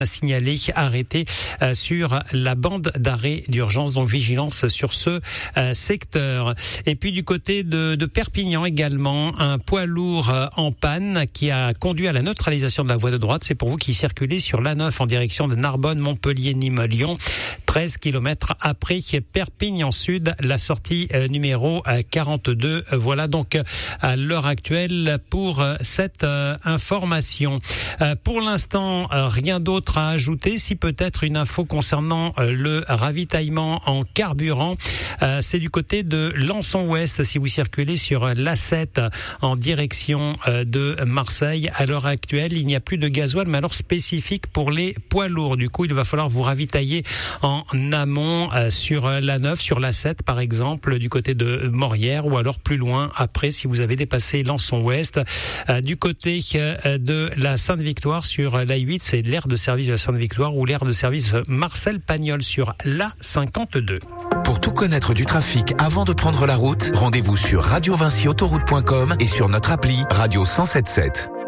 signalé arrêté sur la bande d'arrêt d'urgence, donc vigilance sur ce secteur. Et puis du côté de Perpignan également, un poids lourd en panne qui a conduit à la neutralisation de la voie de droite. C'est pour vous qui circulez sur l'A9 en direction de Narbonne, Montpellier, Nîmes, Lyon. 13 km après Perpignan Sud, la sortie numéro 42. Voilà donc à l'heure actuelle pour cette information. Pour l'instant, rien d'autre à ajouter, si peut-être une info concernant le ravitaillement en carburant. C'est du côté de Lançon-Ouest, si vous circulez sur l'A7 en direction de Marseille. À l'heure actuelle, il n'y a plus de gasoil, mais alors spécifique pour les poids lourds. Du coup, il va falloir vous ravitailler en amont sur l'A9, sur l'A7 par exemple, du côté de Morières, ou alors plus loin après, si vous avez dépassé Lançon-Ouest, du côté de la Sainte-Victoire sur l'A8, c'est l'aire de service de la Sainte-Victoire ou l'aire de service Marcel Pagnol sur l'A52. Pour tout connaître du trafic avant de prendre la route, rendez-vous sur radiovincyautoroute.com et sur notre appli Radio 107.7.